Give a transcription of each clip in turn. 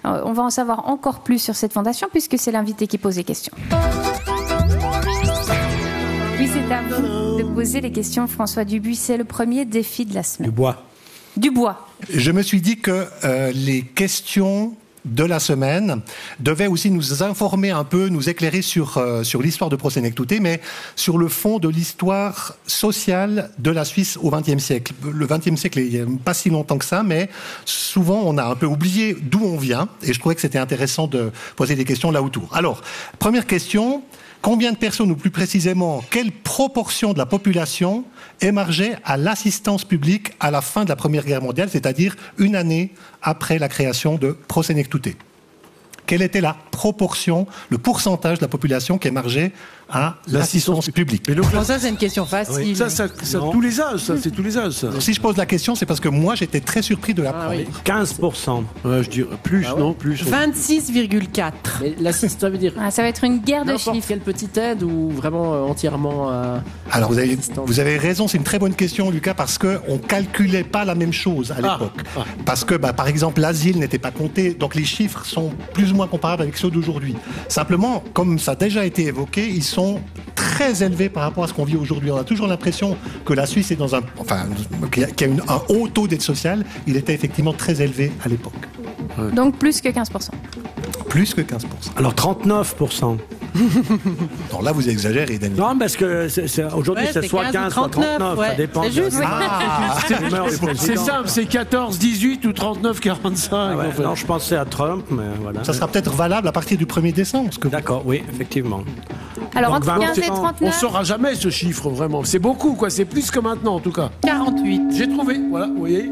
On va en savoir encore plus sur cette fondation puisque c'est l'invité qui pose les questions. Oui, c'est à vous de poser les questions, François Dubuis. C'est le premier défi de la semaine. Dubois. Je me suis dit que les questions de la semaine devaient aussi nous informer un peu, nous éclairer sur l'histoire de Prosénectouté, mais sur le fond de l'histoire sociale de la Suisse au XXe siècle. Le XXe siècle, il n'y a pas si longtemps que ça, mais souvent on a un peu oublié d'où on vient, et je trouvais que c'était intéressant de poser des questions là autour. Alors, première question, combien de personnes, ou plus précisément, quelle proportion de la population émargeait à l'assistance publique à la fin de la Première Guerre mondiale, c'est-à-dire une année après la création de Prosénectouté? Quelle était la proportion, le pourcentage de la population qui émargeait à l'assistance publique? Mais donc, ça, c'est une question facile. Oui. Ça tous les âges, ça, c'est tous les âges, ça. Si je pose la question, c'est parce que moi, j'étais très surpris de l'apprendre. Oui. 15%. Ouais, je dirais plus, non, plus. 26,4. Mais l'assistance, ça veut dire Ça va être une guerre de n'importe chiffres. quelle petite aide ou vraiment entièrement Alors, vous avez raison, c'est une très bonne question, Lucas, parce qu'on ne calculait pas la même chose à l'époque. Parce que, par exemple, l'asile n'était pas compté, donc les chiffres sont plus ou moins comparables avec ceux d'aujourd'hui. Simplement, comme ça a déjà été évoqué, ils sont très élevés par rapport à ce qu'on vit aujourd'hui. On a toujours l'impression que la Suisse est dans qu'il y a un haut taux d'aide sociale. Il était effectivement très élevé à l'époque. Ouais. Donc plus que 15%. Plus que 15%. Alors 39%. Non, là, vous exagérez, Daniel. Non, parce que aujourd'hui, c'est soit 15, soit 39. Ouais. Ça dépend. C'est juste. C'est simple, c'est 14, 18 ou 39, 45. Ah ouais, non, je pensais à Trump, mais voilà. Ça sera peut-être valable à partir du 1er décembre. D'accord, oui, effectivement. Alors, Donc, entre 15 et 39... On ne saura jamais ce chiffre, vraiment. C'est beaucoup, quoi. C'est plus que maintenant, en tout cas. 48. J'ai trouvé, voilà, vous voyez.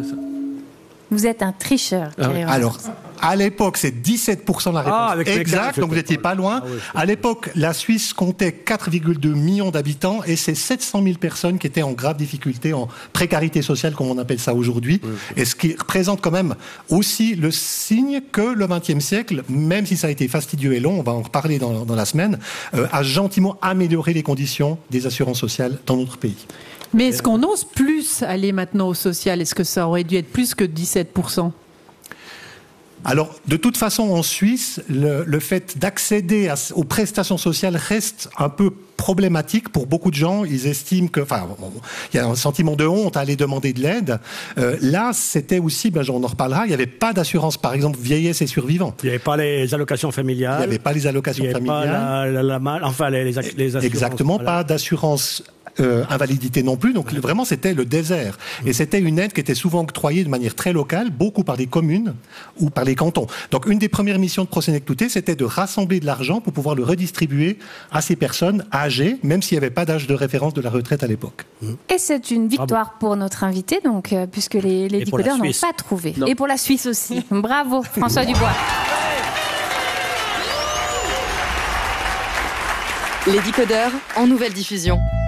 Vous êtes un tricheur. Alors, à l'époque, c'est 17% la réponse exacte, donc vous n'étiez pas loin. À l'époque, la Suisse comptait 4,2 millions d'habitants et c'est 700 000 personnes qui étaient en grave difficulté, en précarité sociale, comme on appelle ça aujourd'hui. Et ce qui représente quand même aussi le signe que le XXe siècle, même si ça a été fastidieux et long, on va en reparler dans la semaine, a gentiment amélioré les conditions des assurances sociales dans notre pays. Mais est-ce qu'on ose plus aller maintenant au social? Est-ce que ça aurait dû être plus que 17%? Alors, de toute façon, en Suisse, le fait d'accéder aux prestations sociales reste un peu problématique pour beaucoup de gens. Ils estiment que, il y a un sentiment de honte à aller demander de l'aide. Là, c'était aussi, on en reparlera, il n'y avait pas d'assurance, par exemple, vieillesse et survivants. Il n'y avait pas les allocations familiales. Il n'y avait pas les allocations familiales. Il n'y avait pas les assurances. Exactement, voilà. pas d'assurance invalidité non plus, donc vraiment c'était le désert. Et c'était une aide qui était souvent octroyée de manière très locale, beaucoup par les communes ou par les cantons. Donc une des premières missions de Prosénectouté, c'était de rassembler de l'argent pour pouvoir le redistribuer à ces personnes âgées, même s'il n'y avait pas d'âge de référence de la retraite à l'époque. Et c'est une victoire pour notre invité, donc, puisque les décodeurs n'ont pas trouvé. Non. Et pour la Suisse aussi. Bravo, François Dubois. Les décodeurs en nouvelle diffusion.